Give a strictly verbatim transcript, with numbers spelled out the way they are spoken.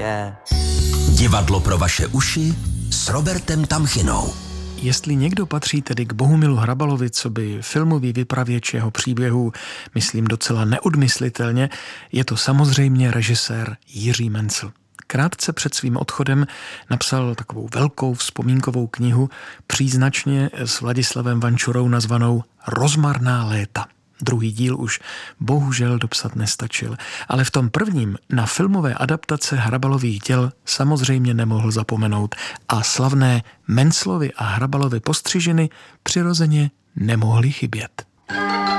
je. Divadlo pro vaše uši s Robertem Tamchinou. Jestli někdo patří tedy k Bohumilu Hrabalovi, co by filmový vypravěč jeho příběhů, myslím docela neodmyslitelně, je to samozřejmě režisér Jiří Mencl. Krátce před svým odchodem napsal takovou velkou vzpomínkovou knihu, příznačně s Vladislavem Vančurou nazvanou Rozmarná léta. Druhý díl už bohužel dopsat nestačil, ale v tom prvním na filmové adaptace Hrabalových děl samozřejmě nemohl zapomenout a slavné Menclovy a Hrabalovy postřižiny přirozeně nemohly chybět.